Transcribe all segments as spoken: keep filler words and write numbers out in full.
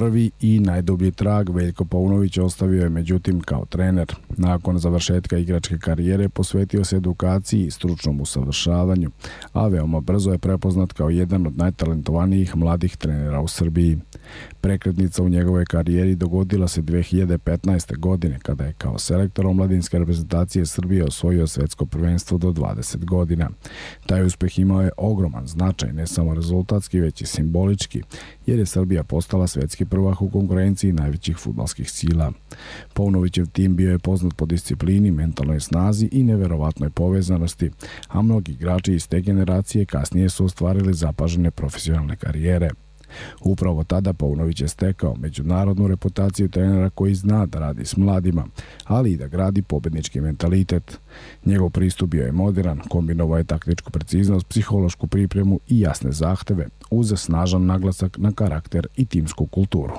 Prvi i najdublji trag Veljko Paunović ostavio je međutim kao trener. Nakon završetka igračke karijere posvetio se edukaciji i stručnom usavršavanju, a veoma brzo je prepoznat kao jedan od najtalentovanijih mladih trenera u Srbiji. Prekretnica u njegovoj karijeri dogodila se dve hiljade petnaeste. godine kada je kao selektor omladinske reprezentacije Srbije osvojio svetsko prvenstvo do dvadeset godina. Taj uspeh imao je ogroman značaj, ne samo rezultatski, već i simbolički, jer je Srbija postala svetski prvak u konkurenciji najvećih fudbalskih sila. Paunovićev tim bio je poznat po disciplini, mentalnoj snazi i neverovatnoj povezanosti, a mnogi igrači iz te generacije kasnije su ostvarili zapažene profesionalne karijere. Upravo tada Paunović je stekao međunarodnu reputaciju trenera koji zna da radi s mladima, ali i da gradi pobednički mentalitet. Njegov pristup bio je modern, kombinovao je taktičku preciznost, psihološku pripremu i jasne zahteve, uz snažan naglasak na karakter i timsku kulturu.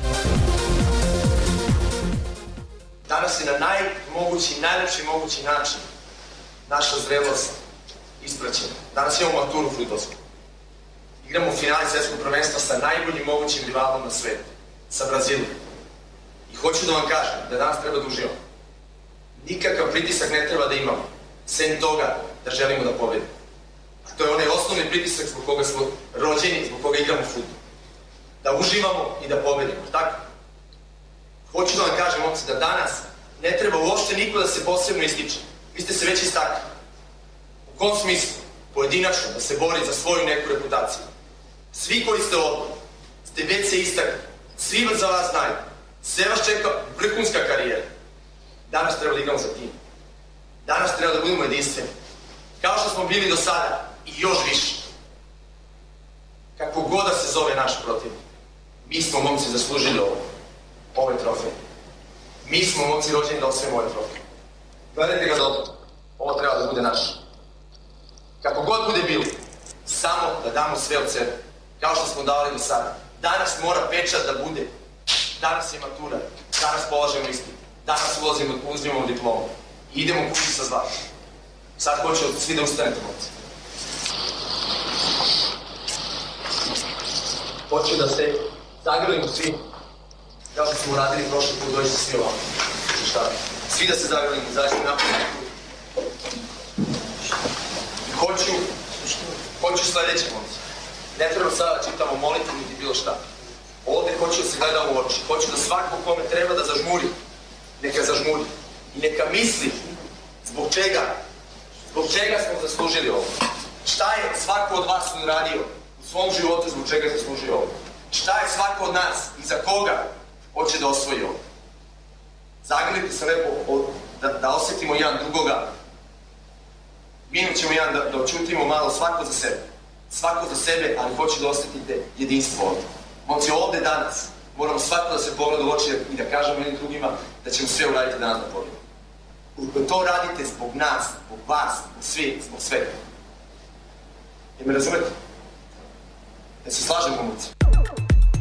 Danas je na najmogući, najlepši mogući način naša zrelost ispraćena. Danas imamo maturu fudbalsku. Igramo u finali svetskog prvenstva sa najboljim mogućim rivalom na svetu, sa Brazilom. I hoću da vam kažem da danas treba da uživamo. Nikakav pritisak ne treba da imamo, sem toga da želimo da pobedimo. A to je onaj osnovni pritisak zbog koga smo rođeni, zbog koga igramo fudbal. Da uživamo i da pobedimo, tako? Hoću da vam kažem, momci, da danas ne treba uopšte niko da se posebno ističe. Vi ste se već istakli. U kom smislu? Pojedinačno, da se bori za svoju neku reputaciju. Svi koji ste ovdje, ste već se istakli. Svi za vas znaju. Sve vas čeka vrhunska karijera. Danas treba da igramo za tim. Danas treba da budemo jedinstveni. Kao što smo bili do sada i još više. Kako god da se zove naš protivnik, mi smo, momci, zaslužili ovo. Ove trofeje. Mi smo, momci, rođeni da osvojimo ove trofeje. Gledajte ga dobro. Ovo treba da bude naš. Kako god bude bilo, samo da damo sve od sebe, kao što smo davali do sada. Danas mora pečat da bude. Danas je matura, danas polažemo ispit, danas ulazimo, uzimamo diplomu. I idemo kući sa zlatom. Sad hoću svi da ustanete, momci. Hoću da se zagrlimo svi, kao što smo uradili prošli put, dođe se svi ovako. Šta? Svi da se zagrlimo, zađemo napred. Hoću, hoću sledeće, momci. Ne treba sada da čitamo molitvu niti bilo šta. Ovde hoću da se gledamo u oči. Hoću da svako kome treba da zažmuri, neka zažmuri. I neka misli zbog čega, zbog čega smo zaslužili ovo. Šta je svako od vas uradio u svom životu zbog čega je zaslužio ovo. Šta je svako od nas i za koga hoće da osvoji ovo. Zagrlite se lepo da, da osetimo jedan drugoga. Minut ćemo jedan da, da očutimo malo svako za sebe. Svako za sebe, ali hoću da osetite jedinstvo ovdje. Momci, ovdje danas moramo svako da se pogleda u oči i da kažemo jednim drugima da ćemo sve uraditi danas da pobjedimo. Ukoliko to radite zbog nas, zbog vas, zbog svi, zbog svega. Jer me razumete? Da se slažemo, momci?